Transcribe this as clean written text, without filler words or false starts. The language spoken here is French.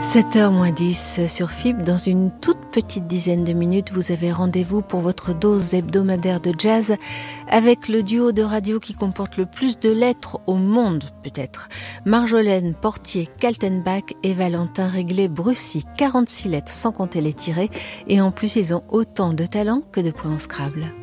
7h moins 10 sur FIB. Dans une toute petite dizaine de minutes, vous avez rendez-vous pour votre dose hebdomadaire de jazz avec le duo de radio qui comporte le plus de lettres au monde, peut-être. Marjolaine Portier-Kaltenbach et Valentin Réglé-Brussy. 46 lettres sans compter les tirés. Et en plus, ils ont autant de talent que de points au Scrabble.